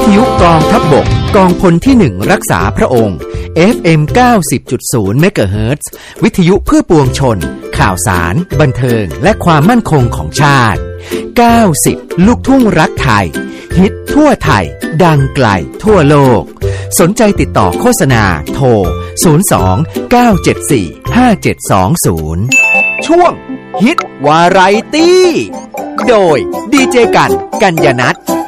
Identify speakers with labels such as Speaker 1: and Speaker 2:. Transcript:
Speaker 1: ทยุกองทัพบกกองพลที่1รักษาพระองค์ FM 90.0 เมกะเฮิรตซ์วิทยุเพื่อปวงชนข่าวสารบันเทิงและความมั่นคงของชาติ90ลูกทุ่งรักไทยฮิตทั่วไทยดังไกลทั่วโลกสนใจติดต่อโฆษณาโทร02-974-5720ช่วงฮิตวาไรตี้โดยดีเจกัญญนัท